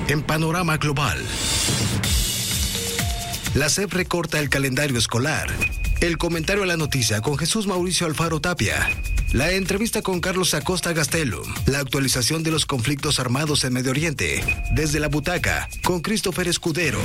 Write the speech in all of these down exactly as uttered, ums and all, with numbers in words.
en Panorama Global. La S E P recorta el calendario escolar. El comentario a la noticia con Jesús Mauricio Alfaro Tapia. La entrevista con Carlos Acosta Gastelum. La actualización de los conflictos armados en Medio Oriente. Desde la butaca con Christopher Escudero.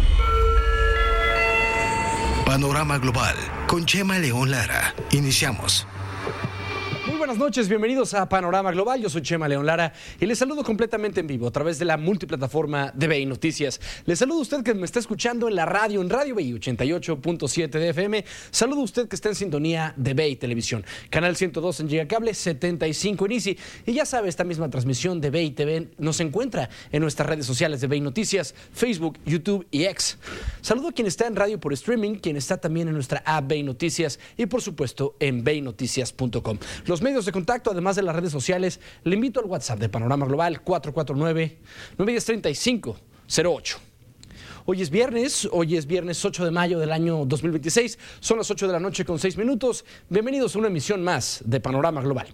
Panorama Global con Chema León Lara. Iniciamos. Muy buenas noches, bienvenidos a Panorama Global. Yo soy Chema León Lara y les saludo completamente en vivo a través de la multiplataforma de B I Noticias. Les saludo a usted que me está escuchando en la radio, en Radio B I ochenta y ocho punto siete de F M. Saludo a usted que está en sintonía de B I Televisión, canal ciento dos en Gigacable, setenta y cinco en Easy. Y ya sabe, esta misma transmisión de B I T V nos encuentra en nuestras redes sociales de B I Noticias, Facebook, YouTube y X. Saludo a quien está en radio por streaming, quien está también en nuestra app B I Noticias y por supuesto en B I Noticias punto com. Los medios de contacto, además de las redes sociales, le invito al WhatsApp de Panorama Global cuatro cuatro nueve, nueve uno cero, tres cinco cero ocho. Hoy es viernes, hoy es viernes ocho de mayo del año dos mil veintiséis, son las ocho de la noche con seis minutos. Bienvenidos a una emisión más de Panorama Global.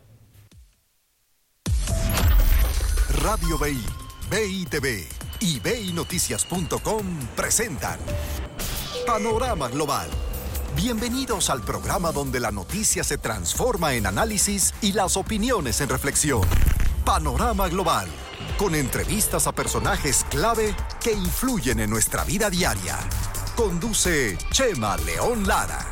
Radio B I, B I T V y B I Noticias punto com presentan Panorama Global. Bienvenidos al programa donde la noticia se transforma en análisis y las opiniones en reflexión. Panorama Global, con entrevistas a personajes clave que influyen en nuestra vida diaria. Conduce Chema León Lara.